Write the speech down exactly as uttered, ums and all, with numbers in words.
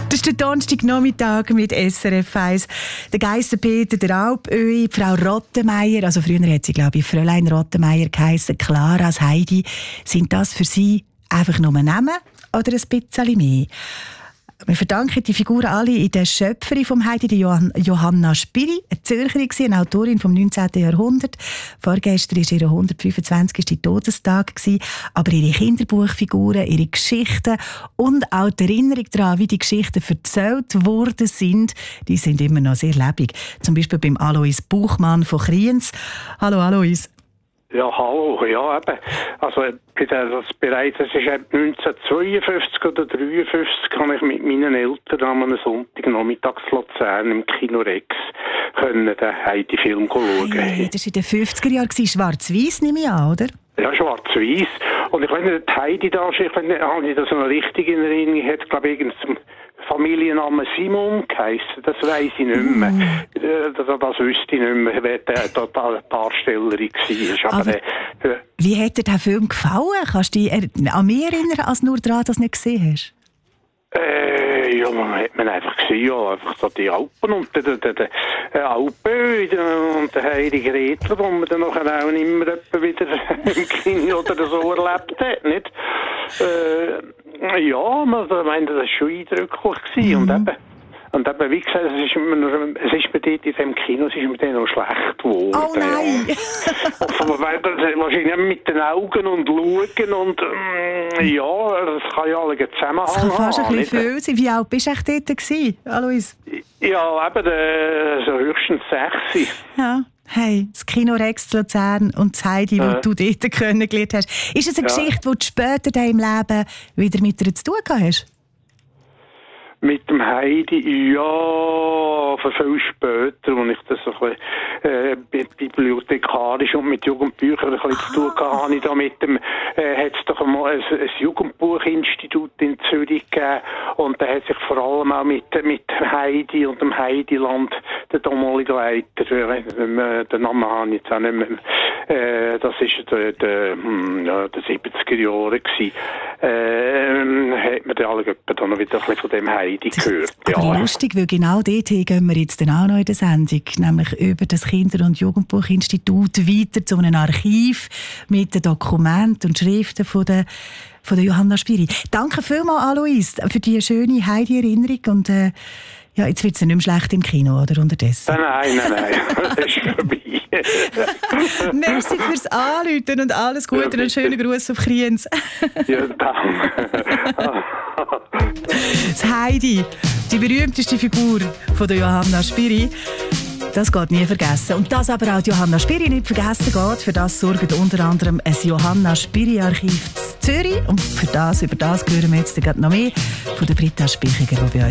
Das ist der Donnerstagnachmittag mit S R F eins. Der Geisser-Peter, der Alpöhi, die Frau Rottenmeier, also früher hat sie, glaube ich, Fräulein Rottenmeier geheissen, Clara, das Heidi. Sind das für Sie einfach nur Namen oder ein bisschen mehr? Wir verdanken die Figuren alle in der Schöpferin vom Heidi, die Johann- Johanna Spyri, eine Zürcherin, eine Autorin vom neunzehnten Jahrhundert. Vorgestern war ihr hundertfünfundzwanzigster Todestag. Aber ihre Kinderbuchfiguren, ihre Geschichten und auch die Erinnerung daran, wie die Geschichten erzählt worden sind, die sind immer noch sehr lebendig. Zum Beispiel beim Alois Buchmann von Kriens. Hallo Alois. Ja, hallo, ja eben. Also, bei der, das bereits, das ist neunzehnhundertzweiundfünfzig oder dreiundfünfzig, habe ich mit meinen Eltern am einem Sonntagnachmittag in Luzern im Kino Rex können den Heidi-Film schauen. Hey, das war in den fünfziger Jahren, schwarz-weiß nehme ich an, oder? Ja, schwarz-weiß. Und ich weiß nicht, Heidi da, ich weiß nicht, habe ich das noch richtig in Erinnerung, ich hätte, glaube ich, irgendein Familienname Simon geheissen, das weiss ich nicht mehr. Mm. Das, das wüsste ich nicht mehr, wer die Darstellerin war. Aber, Aber äh, wie hat dir der Film gefallen? Kannst du dich an mich erinnern, als nur daran, dass du nicht gesehen hast? Äh, ja, man hat man einfach gesehen, ja, einfach so die Alpen und der, der, der, der Alpen und der Heilige Gretel, wo man dann nachher auch immer wieder im Kino oder so erlebt hat, nicht? Äh, ja, man, ich meine, das war schon eindrücklich gewesen. Mhm. Und eben, und eben, wie gesagt, es ist, immer noch, es ist mir dort in diesem Kino, es ist mir dann noch schlecht geworden. Oh nein! Ja. Wahrscheinlich mit den Augen und schauen und ähm, ja, das kann ja alle zusammenhängen. Das kann fast ein bisschen viel sein. Wie alt bist du echt dort gewesen, Alois? Ja, eben äh, so höchstens sechs. Ja. Hey, das Kino Rex Luzern und das Heidi, das äh. du dort kennengelernt hast. Ist es eine ja. Geschichte, die du später in deinem Leben wieder mit dir zu tun hast? Mit dem Heidi, ja, für viel später, als ich das so ein bisschen, äh, bibliothekarisch und mit Jugendbüchern ein bisschen ah. zu tun hatte, habe ich da mit dem, äh, hat es doch einmal ein, ein Jugendbuchinstitut in Zürich gegeben und da hat sich vor allem auch mit, mit Heidi und dem Heidiland der damalige Leiter, äh, den Namen habe ich jetzt auch nicht mehr, äh, das war der, der, ja, der siebziger Jahre gewesen, äh, hat man dann alle dann noch wieder ein bisschen von dem Heidi gehört. Aber ja. Lustig, weil genau dorthin gehen wir jetzt dann auch noch in der Sendung, nämlich über das Kinder- und Jugendbuchinstitut weiter zu einem Archiv mit den Dokumenten und Schriften von der, von der Johanna Spyri. Danke vielmals, Alois, für die schöne Heidi-Erinnerung und äh, ja, jetzt wird es nicht mehr schlecht im Kino, oder unterdessen? Nein, nein, nein, das ist vorbei. Merci fürs Anrufen und alles Gute ja, und einen schönen Gruß auf Kriens. Ja, danke. Das Heidi, die berühmteste Figur von der Johanna Spyri, das geht nie vergessen. Und dass aber auch die Johanna Spyri nicht vergessen geht, für das sorgt unter anderem ein Johanna Spyri-Archiv in Zürich. Und für das, über das hören wir jetzt noch mehr von der Britta Spichiger, die bei uns